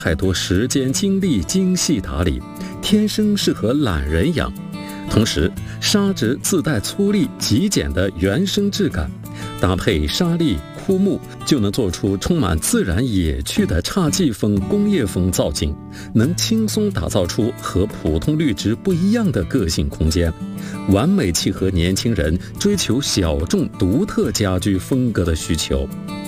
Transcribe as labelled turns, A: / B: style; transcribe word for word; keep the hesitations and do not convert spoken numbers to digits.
A: 太多时间精力精细打理，天生适合懒人养。同时，砂纸自带粗砺极简的原生质感，搭配沙砾、枯木，就能做出充满自然野趣的侘寂风工业风造型，能轻松打造出和普通绿植不一样的个性空间，完美契合年轻人追求小众独特家居风格的需求。